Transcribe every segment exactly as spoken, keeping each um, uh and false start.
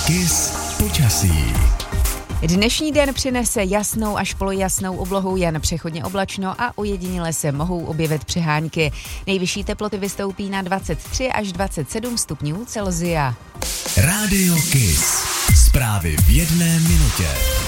Kiss počasí. Dnešní den přinese jasnou až polojasnou oblohu, jen přechodně oblačno a ojediněle se mohou objevit přehánky. Nejvyšší teploty vystoupí na dvacet tři až dvacet sedm stupňů Celsia. Rádio Kiss. Zprávy v jedné minutě.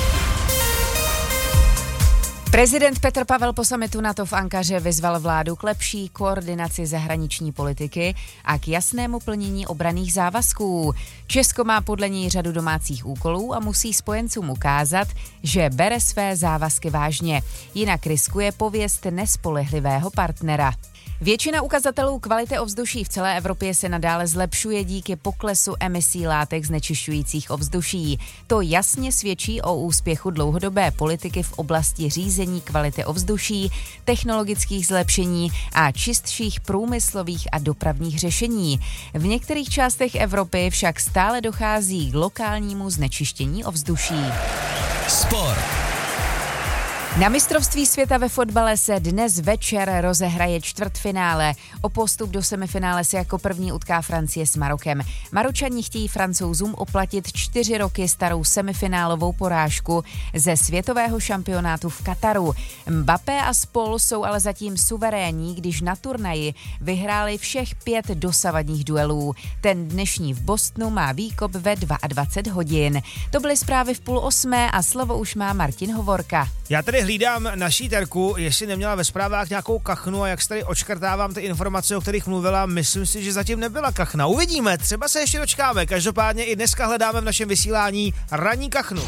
Prezident Petr Pavel po summitu NATO v Ankaře vyzval vládu k lepší koordinaci zahraniční politiky a k jasnému plnění obranných závazků. Česko má podle něj řadu domácích úkolů a musí spojencům ukázat, že bere své závazky vážně, jinak riskuje pověst nespolehlivého partnera. Většina ukazatelů kvality ovzduší v celé Evropě se nadále zlepšuje díky poklesu emisí látek znečišťujících ovzduší. To jasně svědčí o úspěchu dlouhodobé politiky v oblasti řízení kvality ovzduší, technologických zlepšení a čistších průmyslových a dopravních řešení. V některých částech Evropy však stále dochází k lokálnímu znečištění ovzduší. Sport. Na mistrovství světa ve fotbale se dnes večer rozehraje čtvrtfinále. O postup do semifinále se jako první utká Francie s Marokem. Maročani chtějí Francouzům oplatit čtyři roky starou semifinálovou porážku ze světového šampionátu v Kataru. Mbappé a spol jsou ale zatím suverénní, když na turnaji vyhráli všech pět dosavadních duelů. Ten dnešní v Bostonu má výkop ve dvacet dva hodin. To byly zprávy v půl osmé a slovo už má Martin Hovorka. Já tady hlídám naší Terku, jestli neměla ve zprávách nějakou kachnu, a jak se tady očkrtávám ty informace, o kterých mluvila, myslím si, že zatím nebyla kachna. Uvidíme, třeba se ještě dočkáme. Každopádně i dneska hledáme v našem vysílání ranní kachnu.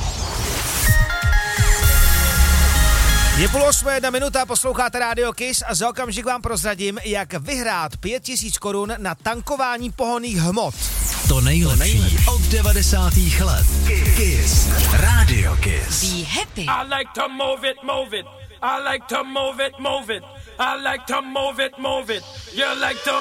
Je půl osmé, jedna minuta, posloucháte Rádio Kiss a za okamžik vám prozradím, jak vyhrát pět tisíc korun na tankování pohonných hmot. To nejlepší od devadesátých let. Kiss. Rádio Kiss. Be happy. I like to move it, move it. I like to move it, move it. I like to move it, move it. You like to